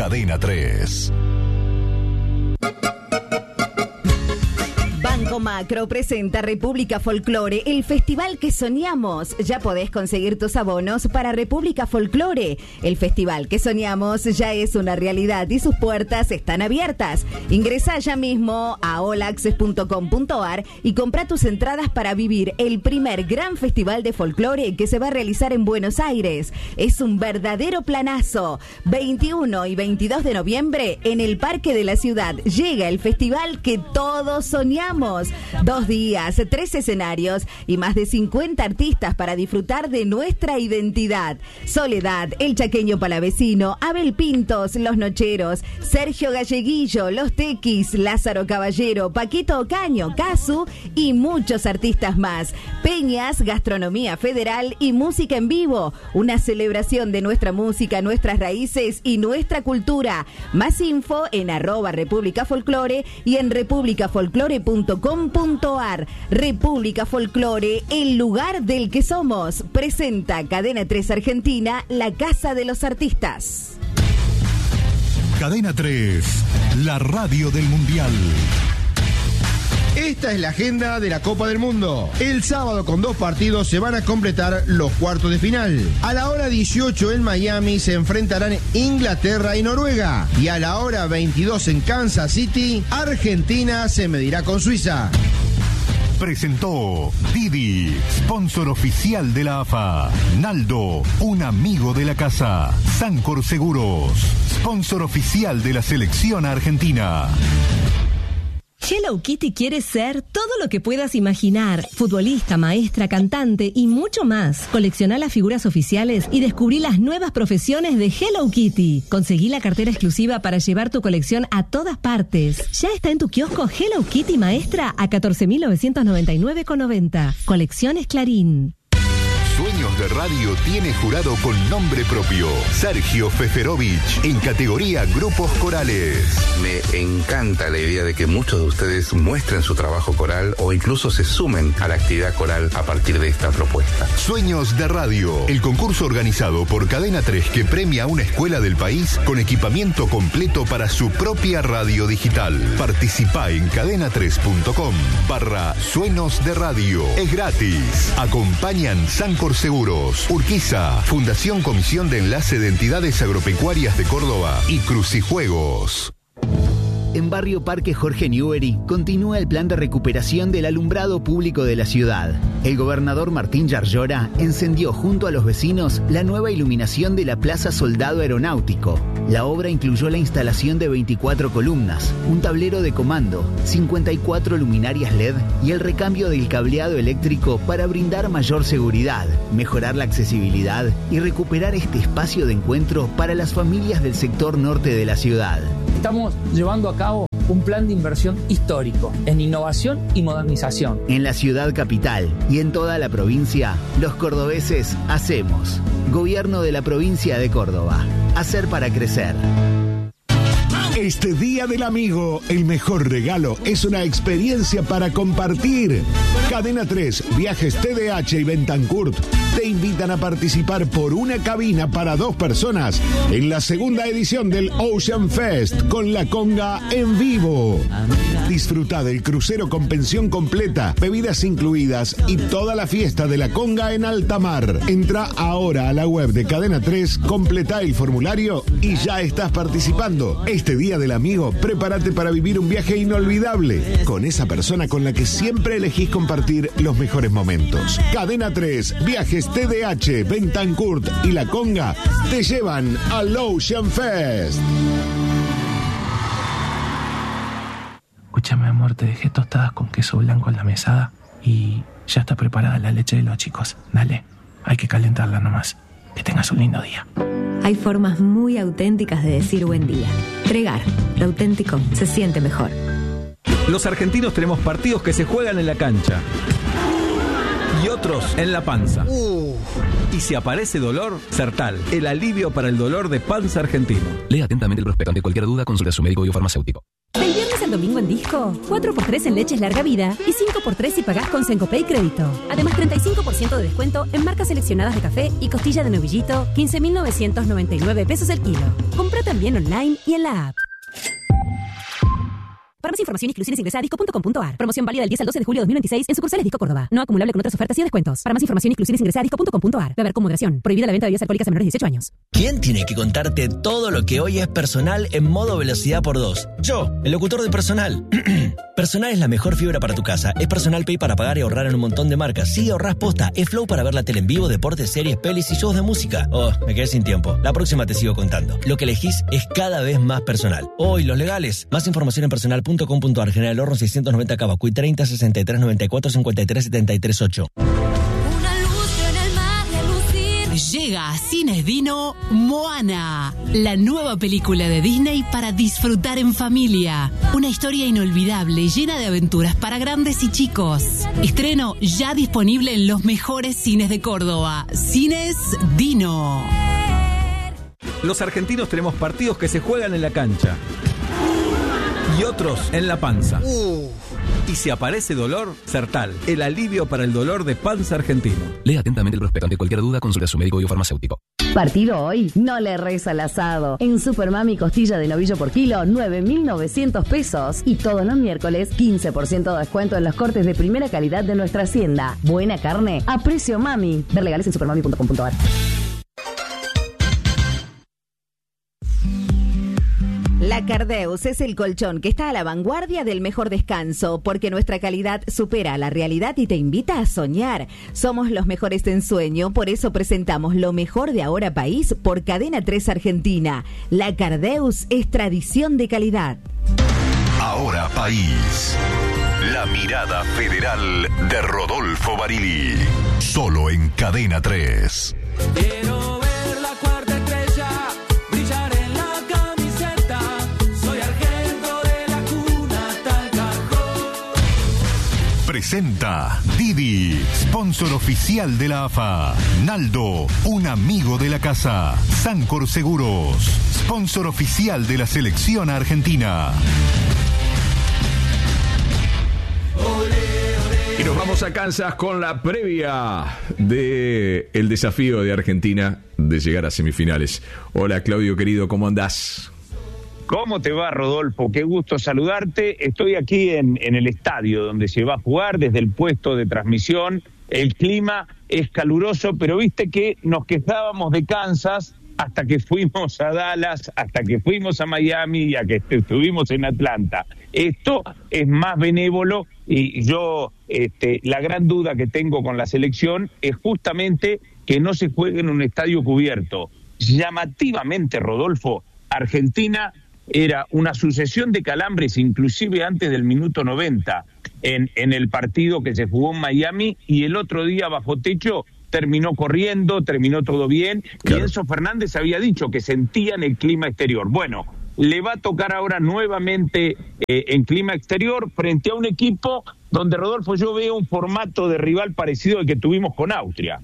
Cadena 3. Banco Macro presenta República Folklore, el festival que soñamos. Ya podés conseguir tus abonos para República Folklore. El festival que soñamos ya es una realidad y sus puertas están abiertas. Ingresá ya mismo a allaccess.com.ar y compra tus entradas para vivir el primer gran festival de folclore que se va a realizar en Buenos Aires. Es un verdadero planazo. 21 y 22 de noviembre en el Parque de la Ciudad llega el festival que todos soñamos. 2 días, 3 escenarios y más de 50 artistas para disfrutar de nuestra identidad. Soledad, El Chaqueño Palavecino, Abel Pintos, Los Nocheros, Sergio Galleguillo, Los Tequis, Lázaro Caballero, Paquito Ocaño, Casu y muchos artistas más. Peñas, gastronomía federal y música en vivo. Una celebración de nuestra música, nuestras raíces y nuestra cultura. Más info en @República Folklore y en republicafolklore.com.ar. República Folklore, el lugar del que somos. Presenta Cadena 3 Argentina, la casa de los artistas. Cadena 3, la radio del Mundial. Esta es la agenda de la Copa del Mundo. El sábado con 2 partidos se van a completar los cuartos de final. A la hora 18 en Miami se enfrentarán Inglaterra y Noruega. Y a la hora 22 en Kansas City, Argentina se medirá con Suiza. Presentó Didi, sponsor oficial de la AFA. Naldo, un amigo de la casa. Sancor Seguros, sponsor oficial de la selección argentina. Hello Kitty quiere ser todo lo que puedas imaginar. Futbolista, maestra, cantante y mucho más. Coleccioná las figuras oficiales y descubrí las nuevas profesiones de Hello Kitty. Conseguí la cartera exclusiva para llevar tu colección a todas partes. Ya está en tu kiosco Hello Kitty Maestra a 14.999,90. Colecciones Clarín. Sueños de Radio tiene jurado con nombre propio. Sergio Feferovich, en categoría Grupos Corales. Me encanta la idea de que muchos de ustedes muestren su trabajo coral o incluso se sumen a la actividad coral a partir de esta propuesta. Sueños de Radio, el concurso organizado por Cadena 3 que premia a una escuela del país con equipamiento completo para su propia radio digital. Participá en cadena3.com/Sueños de Radio. Es gratis. Acompañan Sancor Seguros, Urquiza, Fundación Comisión de Enlace de Entidades Agropecuarias de Córdoba y Crucijuegos. En Barrio Parque Jorge Newbery continúa el plan de recuperación del alumbrado público de la ciudad. El gobernador Martín Yarlora encendió junto a los vecinos la nueva iluminación de la Plaza Soldado Aeronáutico. La obra incluyó la instalación de 24 columnas, un tablero de comando, 54 luminarias LED y el recambio del cableado eléctrico para brindar mayor seguridad, mejorar la accesibilidad y recuperar este espacio de encuentro para las familias del sector norte de la ciudad. Estamos llevando a cabo un plan de inversión histórico en innovación y modernización. En la ciudad capital y en toda la provincia, los cordobeses hacemos. Gobierno de la provincia de Córdoba. Hacer para crecer. Este Día del Amigo, el mejor regalo es una experiencia para compartir. Cadena 3, Viajes TDH y Bentancurt te invitan a participar por una cabina para 2 personas en la segunda edición del Ocean Fest con la conga en vivo. Disfruta del crucero con pensión completa, bebidas incluidas y toda la fiesta de la conga en alta mar. Entra ahora a la web de Cadena 3, completa el formulario y ya estás participando. Este Día del Amigo, prepárate para vivir un viaje inolvidable con esa persona con la que siempre elegís compartir los mejores momentos. Cadena 3, Viajes TDH, Bentancurt y La Conga te llevan al Ocean Fest. Escúchame, amor, te dejé tostadas con queso blanco en la mesada y ya está preparada la leche de los chicos. Dale, hay que calentarla nomás. Que tengas un lindo día. Hay formas muy auténticas de decir buen día. Tregar, lo auténtico se siente mejor. Los argentinos tenemos partidos que se juegan en la cancha y otros en la panza. Y si aparece dolor, Sertal, el alivio para el dolor de panza argentino. Lea atentamente el prospecto. Ante cualquier duda, consulte a su médico y farmacéutico. El viernes domingo en Disco? 4x3 en leches larga vida y 5x3 si pagás con Sencopay Crédito. Además, 35% de descuento en marcas seleccionadas de café y costilla de novillito, 15.999 pesos el kilo. Compra también online y en la app. Para más información y exclusiones ingresa a disco.com.ar. Promoción válida del 10 al 12 de julio de 2026 en sucursales Disco Córdoba. No acumulable con otras ofertas y descuentos. Para más información y exclusiones ingresa a disco.com.ar. Beber con moderación. Prohibida la venta de bebidas alcohólicas a menores de 18 años. ¿Quién tiene que contarte todo lo que hoy es Personal en modo velocidad por 2? Yo, el locutor de Personal. Personal es la mejor fibra para tu casa. Es Personal Pay para pagar y ahorrar en un montón de marcas. Sí, ahorrás posta. Es Flow para ver la tele en vivo, deportes, series, pelis y shows de música. Oh, me quedé sin tiempo. La próxima te sigo contando. Lo que elegís es cada vez más Personal. Hoy, los legales. Más información en personal.com.ar. General Horno 690 Cavacuy 30 63 94 53 73 8. Llega a Cines Dino Moana, la nueva película de Disney para disfrutar en familia. Una historia inolvidable, llena de aventuras para grandes y chicos. Estreno ya disponible en los mejores cines de Córdoba. Cines Dino. Los argentinos tenemos partidos que se juegan en la cancha y otros en la panza. Y si aparece dolor, Sertal, el alivio para el dolor de panza argentino. Lea atentamente el prospecto. Ante cualquier duda, consulte a su médico o farmacéutico. ¿Partido hoy? No le reza al asado. En Supermami, costilla de novillo por kilo, 9.900 pesos. Y todos los miércoles, 15% de descuento en los cortes de primera calidad de nuestra hacienda. Buena carne a precio mami. Ver legales en supermami.com.ar. La Cardeus es el colchón que está a la vanguardia del mejor descanso, porque nuestra calidad supera la realidad y te invita a soñar. Somos los mejores en sueño, por eso presentamos lo mejor de Ahora País por Cadena 3 Argentina. La Cardeus es tradición de calidad. Ahora País. La mirada federal de Rodolfo Barili. Solo en Cadena 3. Quiero ver la cuarta estrella brillar en la camiseta. Soy argento de la cuna hasta el cajón. Presenta Didi, sponsor oficial de la AFA. Naldo, un amigo de la casa. Sancor Seguros, sponsor oficial de la selección argentina. Y nos vamos a Kansas con la previa de el desafío de Argentina de llegar a semifinales. Hola Claudio querido, ¿cómo andás? ¿Cómo te va, Rodolfo? Qué gusto saludarte. Estoy aquí en el estadio donde se va a jugar, desde el puesto de transmisión. El clima es caluroso, pero viste que nos quejábamos de Kansas hasta que fuimos a Dallas, hasta que fuimos a Miami y a que estuvimos en Atlanta. Esto es más benévolo y yo la gran duda que tengo con la selección es justamente que no se juegue en un estadio cubierto. Llamativamente, Rodolfo, Argentina era una sucesión de calambres, inclusive antes del minuto 90, en el partido que se jugó en Miami, y el otro día bajo techo terminó corriendo, terminó todo bien, claro. Y Enzo Fernández había dicho que sentían el clima exterior. Bueno, le va a tocar ahora nuevamente en clima exterior frente a un equipo donde, Rodolfo, yo veo un formato de rival parecido al que tuvimos con Austria.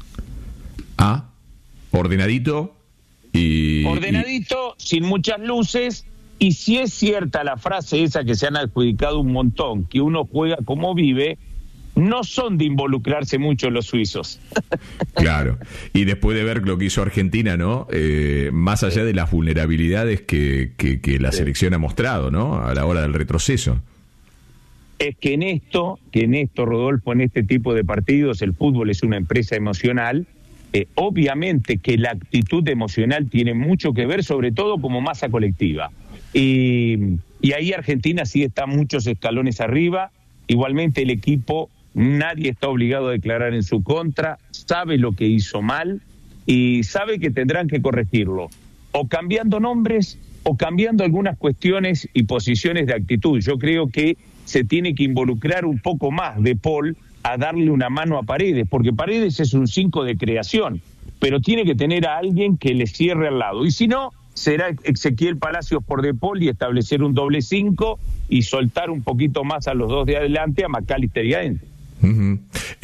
Ah, ordenadito y... Ordenadito, sin muchas luces, y si es cierta la frase esa que se han adjudicado un montón, que uno juega como vive, no son de involucrarse mucho los suizos. Claro, y después de ver lo que hizo Argentina, ¿no? Más allá de las vulnerabilidades que la selección ha mostrado, ¿no? A la hora del retroceso. Es que en esto, Rodolfo, en este tipo de partidos, el fútbol es una empresa emocional. Obviamente que la actitud emocional tiene mucho que ver, sobre todo como masa colectiva. Y ahí Argentina sí está muchos escalones arriba. Igualmente el equipo, nadie está obligado a declarar en su contra, sabe lo que hizo mal y sabe que tendrán que corregirlo, o cambiando nombres o cambiando algunas cuestiones y posiciones de actitud. Yo creo que se tiene que involucrar un poco más de Paul a darle una mano a Paredes, porque Paredes es un 5 de creación, pero tiene que tener a alguien que le cierre al lado, y si no, será Ezequiel Palacios por De Paul y establecer un doble 5 y soltar un poquito más a los dos de adelante, a McAllister y a Enzo. Uh-huh.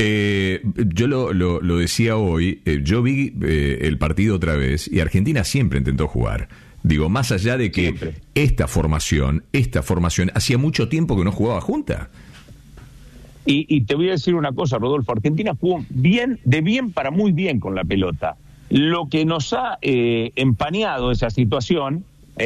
Yo lo decía hoy, yo vi el partido otra vez y Argentina siempre intentó jugar. Digo, más allá de que esta formación, hacía mucho tiempo que no jugaba junta. Y te voy a decir una cosa, Rodolfo, Argentina jugó bien, de bien para muy bien con la pelota. Lo que nos ha empañado esa situación,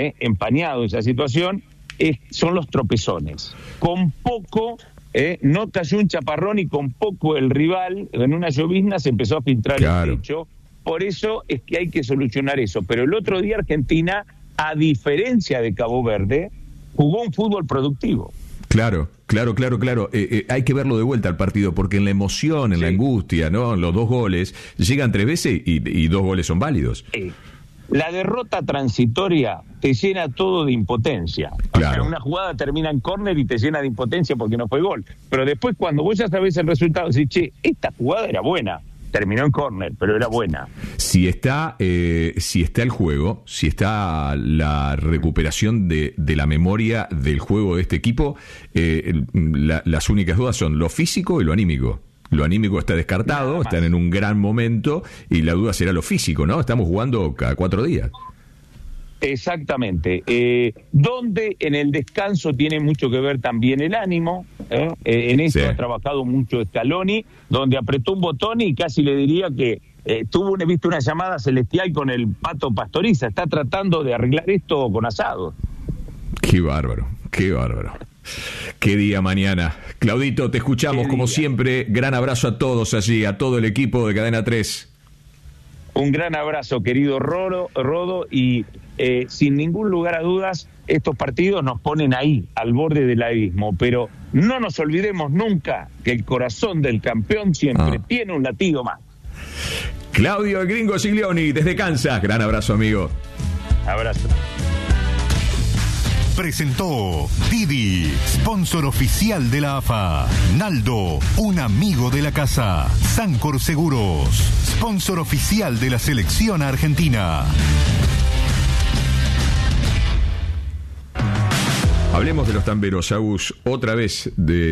son los tropezones. Con poco, no cayó un chaparrón y con poco el rival, en una llovizna se empezó a filtrar el techo. Por eso es que hay que solucionar eso. Pero el otro día Argentina, a diferencia de Cabo Verde, jugó un fútbol productivo. Claro. Hay que verlo de vuelta al partido, porque en la emoción, en la angustia, ¿no? Los 2 goles, llegan 3 veces y 2 goles son válidos. La derrota transitoria te llena todo de impotencia. Claro. O sea, una jugada termina en córner y te llena de impotencia porque no fue gol. Pero después, cuando vos ya sabés el resultado, decís, che, esta jugada era buena. Terminó en córner, pero era buena. Si está el juego, si está la recuperación de la memoria del juego de este equipo, las únicas dudas son lo físico y lo anímico. Lo anímico está descartado, están en un gran momento, y la duda será lo físico, ¿no? Estamos jugando cada 4 días. Exactamente. Donde en el descanso tiene mucho que ver también el ánimo. En eso ha trabajado mucho Scaloni, donde apretó un botón y casi le diría que tuvo una llamada celestial con el Pato Pastoriza. Está tratando de arreglar esto con asado. Qué bárbaro. Qué día mañana. Claudito, te escuchamos como siempre. Gran abrazo a todos allí, a todo el equipo de Cadena 3. Un gran abrazo, querido Rodo, y sin ningún lugar a dudas, estos partidos nos ponen ahí, al borde del abismo, pero no nos olvidemos nunca que el corazón del campeón siempre tiene un latido más. Claudio el Gringo Giglioni, desde Kansas. Gran abrazo, amigo. Abrazo. Presentó Didi, sponsor oficial de la AFA. Naldo, un amigo de la casa. Sancor Seguros, sponsor oficial de la selección argentina. Hablemos de los tamberos, Agus. Otra vez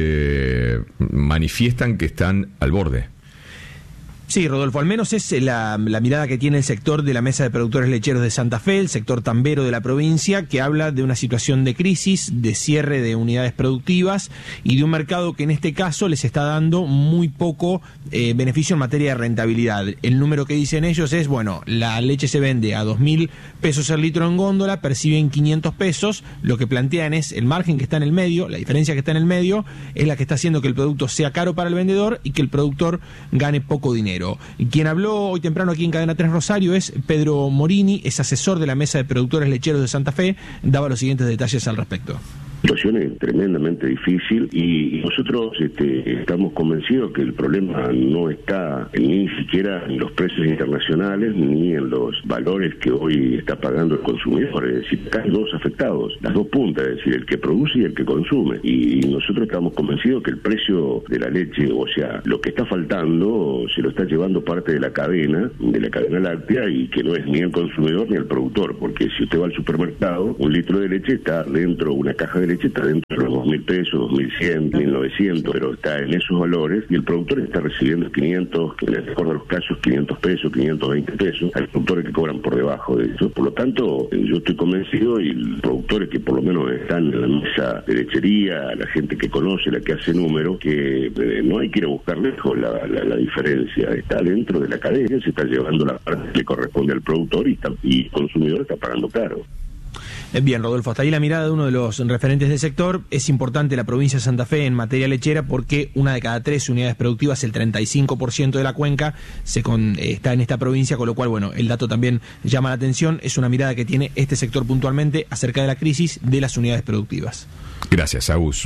manifiestan que están al borde. Sí, Rodolfo, al menos es la mirada que tiene el sector de la Mesa de Productores Lecheros de Santa Fe, el sector tambero de la provincia, que habla de una situación de crisis, de cierre de unidades productivas y de un mercado que en este caso les está dando muy poco beneficio en materia de rentabilidad. El número que dicen ellos es, bueno, la leche se vende a 2.000 pesos el litro en góndola, perciben 500 pesos, lo que plantean es el margen que está en el medio, la diferencia que está en el medio, es la que está haciendo que el producto sea caro para el vendedor y que el productor gane poco dinero. Y quien habló hoy temprano aquí en Cadena 3 Rosario es Pedro Morini, es asesor de la Mesa de Productores Lecheros de Santa Fe, daba los siguientes detalles al respecto. La situación es tremendamente difícil y nosotros estamos convencidos que el problema no está ni siquiera en los precios internacionales ni en los valores que hoy está pagando el consumidor. Es decir, acá hay 2 afectados, las 2 puntas, es decir, el que produce y el que consume. Y nosotros estamos convencidos que el precio de la leche, o sea, lo que está faltando, se lo está llevando parte de la cadena láctea, y que no es ni el consumidor ni el productor, porque si usted va al supermercado, un litro de leche está dentro, una caja de leche está dentro de los 2.000 pesos, 2.100, 1.900, pero está en esos valores, y el productor está recibiendo 500, en el mejor de los casos 500 pesos, 520 pesos. Hay productores que cobran por debajo de eso. Por lo tanto, yo estoy convencido, y los productores que por lo menos están en la mesa de lechería, la gente que conoce, la que hace números, que no hay que ir a buscar lejos la diferencia. Está dentro de la cadena, se está llevando la parte que le corresponde al productor, y el consumidor está pagando caro. Bien, Rodolfo, hasta ahí la mirada de uno de los referentes del sector. Es importante la provincia de Santa Fe en materia lechera porque 1 de cada 3 unidades productivas, el 35% de la cuenca, está en esta provincia, con lo cual, bueno, el dato también llama la atención. Es una mirada que tiene este sector puntualmente acerca de la crisis de las unidades productivas. Gracias, Agus.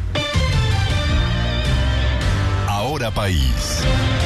Ahora País.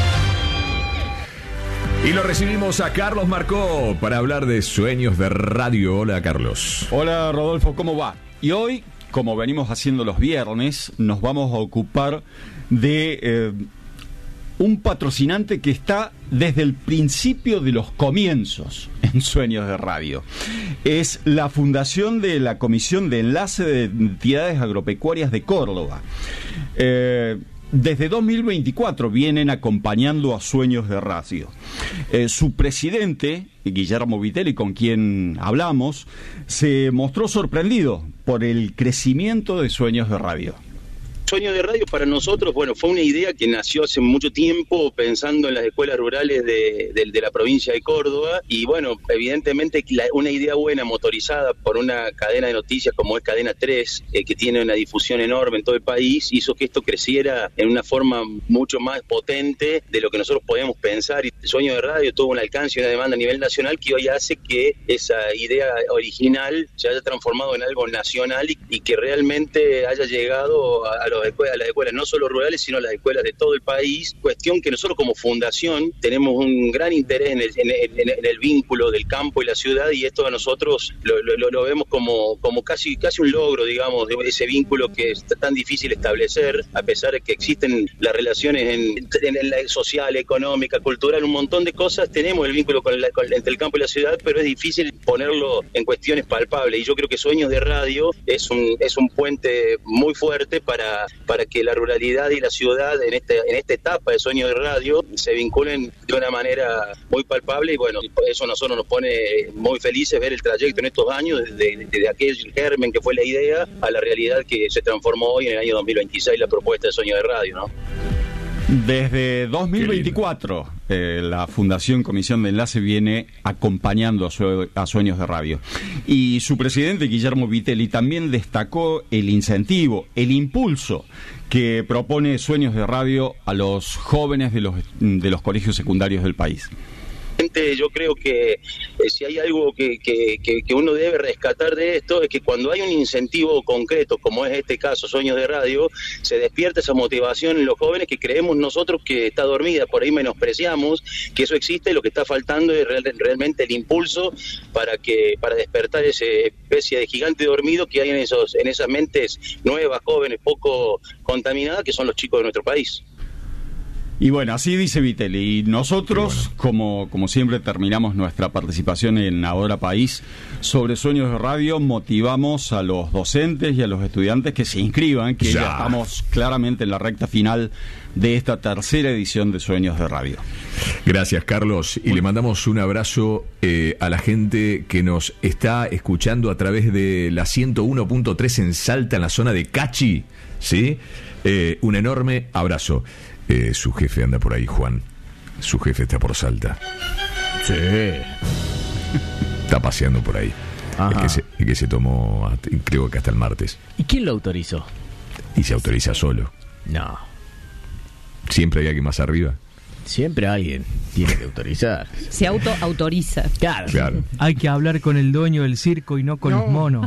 Y lo recibimos a Carlos Marcó para hablar de Sueños de Radio. Hola, Carlos. Hola, Rodolfo, ¿cómo va? Y hoy, como venimos haciendo los viernes, nos vamos a ocupar de un patrocinante que está desde el principio de los comienzos en Sueños de Radio. Es la fundación de la Comisión de Enlace de Entidades Agropecuarias de Córdoba. desde 2024 vienen acompañando a Sueños de Radio. Su presidente, Guillermo Vitelli, con quien hablamos, se mostró sorprendido por el crecimiento de Sueños de Radio. Sueños de Radio para nosotros, bueno, fue una idea que nació hace mucho tiempo pensando en las escuelas rurales de la provincia de Córdoba y bueno, evidentemente una idea buena motorizada por una cadena de noticias como es Cadena 3, que tiene una difusión enorme en todo el país, hizo que esto creciera en una forma mucho más potente de lo que nosotros podíamos pensar y Sueños de Radio tuvo un alcance y una demanda a nivel nacional que hoy hace que esa idea original se haya transformado en algo nacional y que realmente haya llegado a las escuelas no solo rurales, sino a las escuelas de todo el país, cuestión que nosotros como fundación tenemos un gran interés en el vínculo del campo y la ciudad y esto a nosotros lo vemos como casi un logro, digamos, de ese vínculo que es tan difícil establecer, a pesar de que existen las relaciones en la social, económica, cultural, un montón de cosas, tenemos el vínculo entre el campo y la ciudad, pero es difícil ponerlo en cuestiones palpables y yo creo que Sueños de Radio es un puente muy fuerte para que la ruralidad y la ciudad en esta etapa de Sueños de Radio se vinculen de una manera muy palpable y bueno, eso a nosotros nos pone muy felices ver el trayecto en estos años desde aquel germen que fue la idea a la realidad que se transformó hoy en el año 2026 la propuesta de Sueños de Radio, ¿no? Desde 2024, la Fundación Comisión de Enlace viene acompañando a Sueños de Radio. Y su presidente, Guillermo Vitelli, también destacó el incentivo, el impulso que propone Sueños de Radio a los jóvenes de los colegios secundarios del país. Yo creo que si hay algo que uno debe rescatar de esto es que cuando hay un incentivo concreto, como es este caso, Sueños de Radio, se despierta esa motivación en los jóvenes que creemos nosotros que está dormida, por ahí menospreciamos que eso existe, lo que está faltando es realmente el impulso para despertar esa especie de gigante dormido que hay en esas mentes nuevas, jóvenes, poco contaminadas, que son los chicos de nuestro país. Y bueno, así dice Vitelli. Y nosotros, como siempre, terminamos nuestra participación en Ahora País sobre Sueños de Radio. Motivamos a los docentes y a los estudiantes que se inscriban, que ya estamos claramente en la recta final de esta tercera edición de Sueños de Radio. Gracias, Carlos. Y le mandamos un abrazo a la gente que nos está escuchando a través de la 101.3 en Salta, en la zona de Cachi. ¿Sí? Un enorme abrazo. Su jefe anda por ahí, Juan. Su jefe está por Salta. Sí. Está paseando por ahí. El que se tomó, creo que hasta el martes. ¿Y quién lo autorizó? Y se autoriza solo. No. ¿Siempre hay alguien más arriba? Siempre alguien tiene que autorizar. Se autoriza. Claro. Hay que hablar con el dueño del circo y no con los monos.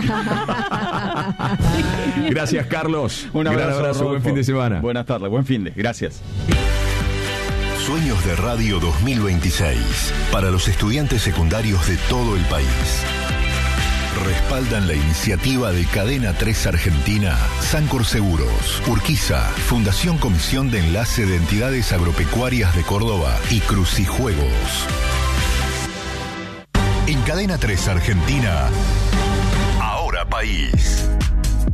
Gracias, Carlos. Un abrazo, buen fin de semana. Buenas tardes, buen fin de. Gracias. Sueños de Radio 2026 para los estudiantes secundarios de todo el país. Respaldan la iniciativa de Cadena 3 Argentina, Sancor Seguros, Urquiza, Fundación Comisión de Enlace de Entidades Agropecuarias de Córdoba y Crucijuegos. En Cadena 3 Argentina, Ahora País.